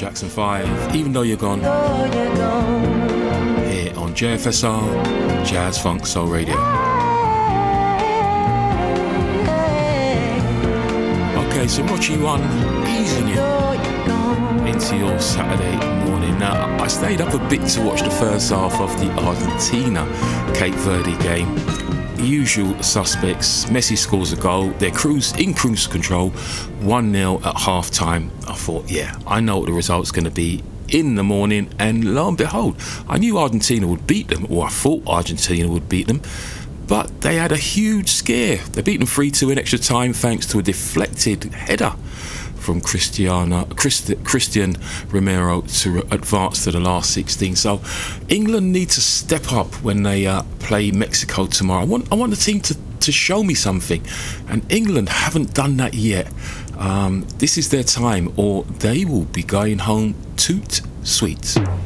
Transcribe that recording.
Jackson 5, Even Though You're Gone, here on JFSR, Jazz Funk Soul Radio. Okay, so Rochi One, easing you into your Saturday morning. Now, I stayed up a bit to watch the first half of the Argentina-Cape Verde game. Usual suspects. Messi scores a goal. They're in cruise control, 1-0 at half-time. I thought, yeah, I know what the result's going to be in the morning, and lo and behold, I knew Argentina would beat them, or I thought Argentina would beat them, but they had a huge scare. They beat them 3-2 in extra time thanks to a deflected header from Christian Romero to advance to the last 16. So England need to step up when they play Mexico tomorrow. I want the team to show me something, and England haven't done that yet. This is their time, or they will be going home toot sweet.